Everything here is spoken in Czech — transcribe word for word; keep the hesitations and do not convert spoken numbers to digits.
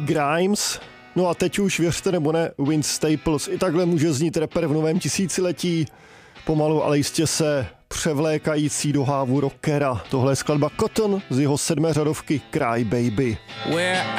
Grimes. No a teď už, věřte nebo ne, Vince Staples. I takhle může znít rapper v novém tisíciletí. Pomalu, ale jistě se převlékající do hávu rockera. Tohle je skladba Cotton z jeho sedmé řadovky Cry Baby. Where